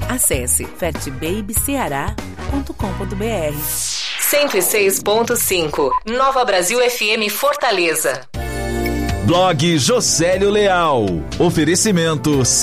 Acesse fertbabyceará.com.br. 106.5 Nova Brasil FM Fortaleza. Blog Josélio Leal. Oferecimento